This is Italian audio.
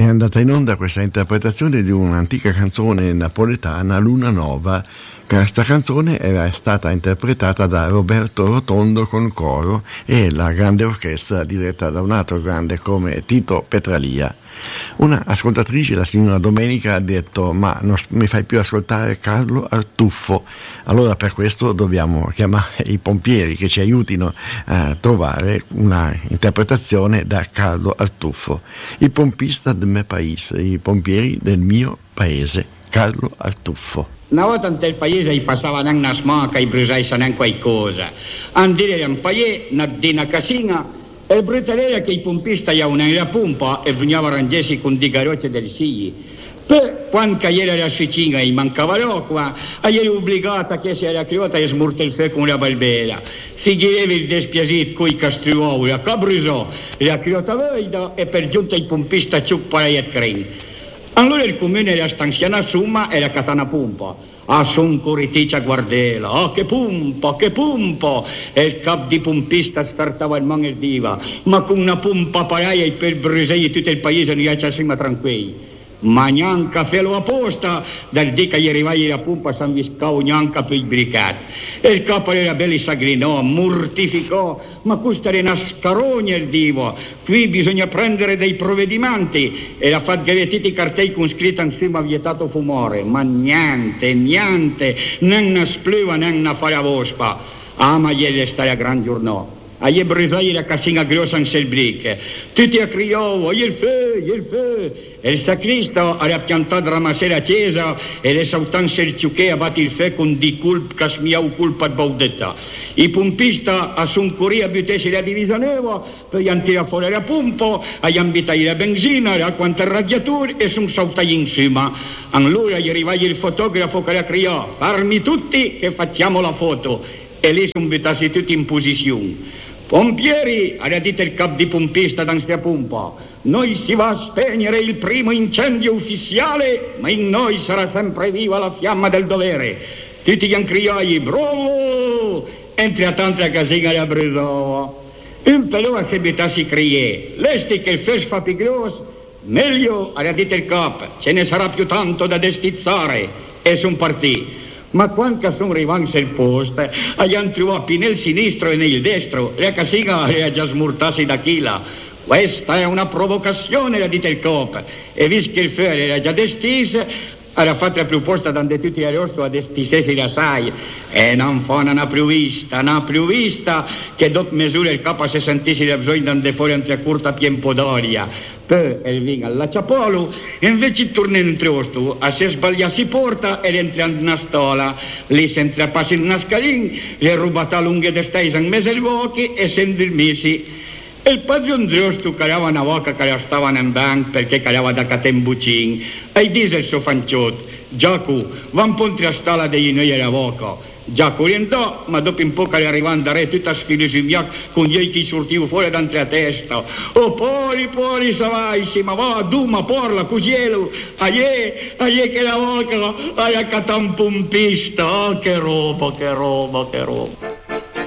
andata in onda questa interpretazione di un'antica canzone napoletana, Luna Nova. Questa canzone era stata interpretata da Roberto Rotondo con coro e la grande orchestra diretta da un altro grande come Tito Petralia. Una ascoltatrice, la signora Domenica, ha detto: ma non mi fai più ascoltare Carlo Artuffo. Allora per questo dobbiamo chiamare i pompieri che ci aiutino a trovare una interpretazione da Carlo Artuffo. Il pompista del mio paese, i pompieri del mio paese, Carlo Artuffo. Una volta nel paese gli passava neanche una smaca, gli bruciava neanche qualcosa. Andire un paese, una casina, e il brutale che i pompisti gli avevano la pompa e veniva a rangersi con di garocce del sigli. Per quando ieri era scicinga e mancava l'acqua, ieri obbligata che si era creata e smurta il fuoco con la balbera. Figurava il despiacito coi castruoli, a cabrisò, la creata veida e per giunta i pompisti ciuppare e crin. Allora il comune era stanziana somma e la catana pompa. Ah, son corriticcia guardela, oh che pompa, e il cap di pompista startava il man e diva, ma con una pompa paraia e per brisegli tutto il paese non riesce a essere tranquilli. Ma neanche felo apposta, dal dì che gli arrivai la pompa san viscavo neanche per il bricato. E il capo era belli sagrinò, mortificò, ma questa era una scarogna il divo. Qui bisogna prendere dei provvedimenti e la fat gavettiti cartei con scritta insomma vietato fumore, ma niente, né una spleva né una fara vospa. Ah, ma ieri stai a gran giornò. A gli brisai la casina grossa in selbriche. Tutti a criò, il feu. E il sacristo era piantato la masera accesa e le sautanze il ciuché a batti il feu con di culp che smiau culpa di baudetta. I pompista a son corria a butesi la divisioneva, poi han tirato fuori la pompa, han bitai la benzina, la quanta radiatori e son saltai insieme. Allora gli arrivai il fotografo che la criò, farmi tutti che facciamo la foto. E lì sono buttati tutti in posizione. Pompieri, ha detto il capo di pompista d'ansia pompa, noi si va a spegnere il primo incendio ufficiale, ma in noi sarà sempre viva la fiamma del dovere. Tutti gli ancriai, bravo! Entri a tanta casina la brisava. Un pelò a sebita si criè, lesti che il fes fa più grosso, meglio, ha detto il capo, ce ne sarà più tanto da destizzare. E son partiti. Ma quando sono arrivati al posto, abbiamo trovato nel sinistro e nel destro, la casina era già smurtata da chila. Questa è una provocazione, ha detto il capo. E visto che il fuoco era già destisa, ha fatto la proposta da tutti a rosto a destisesi la sai. E non fa una più vista, che dopo misura il capo si sentisse la bisogno di andare fuori entre curta tempo d'aria. Poi il vino alla ciapolo, invece di tornare in trosto, a se sbagliassi porta e rientrando in una stola. Lì si entrapassi in una scalina, le rubata lunghe d'estesa in mezzo ai occhi e si indormissi. E il padrone trosto cariava una voca che la stava in banco perché cariava da catembucin. E dice il suo fanciotto, Giacu, va un po' a stola degli noi alla voca. Giacu rientrò, ma dopo un po' che arrivava a andare tutta sfilisimiac con gli occhi sortivo fuori dentro la testa. Oh, poi, savaisi, ma va, duma, porla, cusielo, aie che la voca, aia catampompista, oh, che roba.